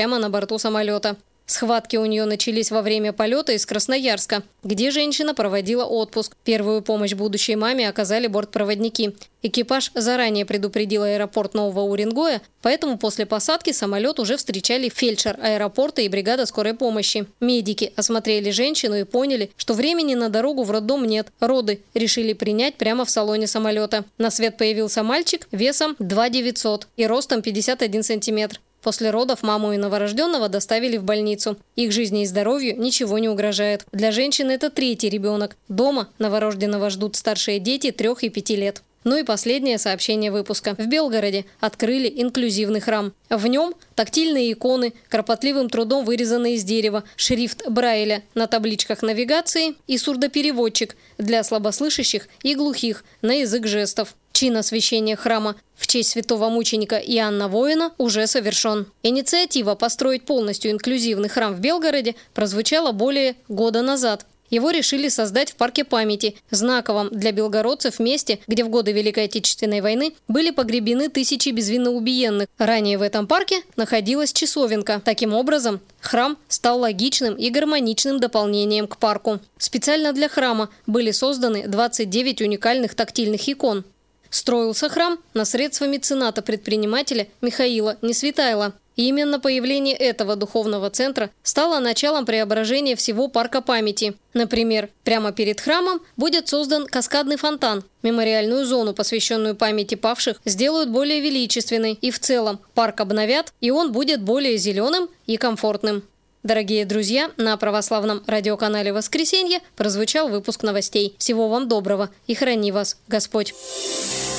прямо на борту самолета. Схватки у нее начались во время полета из Красноярска, где женщина проводила отпуск. Первую помощь будущей маме оказали бортпроводники. Экипаж заранее предупредил аэропорт Нового Уренгоя, поэтому после посадки самолет уже встречали фельдшер аэропорта и бригада скорой помощи. Медики осмотрели женщину и поняли, что времени на дорогу в роддом нет. Роды решили принять прямо в салоне самолета. На свет появился мальчик весом 2900 и ростом 51 сантиметр. После родов маму и новорожденного доставили в больницу. Их жизни и здоровью ничего не угрожает. Для женщины это третий ребенок. Дома новорожденного ждут старшие дети 3 и 5 лет. Ну и последнее сообщение выпуска. В Белгороде открыли инклюзивный храм. В нем тактильные иконы, кропотливым трудом вырезанные из дерева, шрифт Брайля на табличках навигации и сурдопереводчик для слабослышащих и глухих на язык жестов. Чин освящения храма в честь святого мученика Иоанна Воина уже совершен. Инициатива построить полностью инклюзивный храм в Белгороде прозвучала более года назад. Его решили создать в парке памяти, знаковом для белгородцев месте, где в годы Великой Отечественной войны были погребены тысячи безвинно убиенных. Ранее в этом парке находилась часовенка. Таким образом, храм стал логичным и гармоничным дополнением к парку. Специально для храма были созданы 29 уникальных тактильных икон. Строился храм на средства мецената предпринимателя Михаила Несвитайла. И именно появление этого духовного центра стало началом преображения всего парка памяти. Например, прямо перед храмом будет создан каскадный фонтан. Мемориальную зону, посвященную памяти павших, сделают более величественной. И в целом парк обновят, и он будет более зеленым и комфортным. Дорогие друзья, на православном радиоканале «Воскресенье» прозвучал выпуск новостей. Всего вам доброго и храни вас Господь!